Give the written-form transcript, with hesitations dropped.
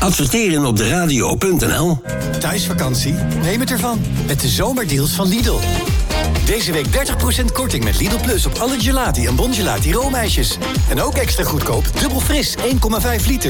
Adverteren op de radio.nl. Thuisvakantie? Neem het ervan. Met de zomerdeals van Lidl. Deze week 30% korting met Lidl Plus op alle gelati en bongelati roomijsjes. En ook extra goedkoop, dubbel fris, 1,5 liter.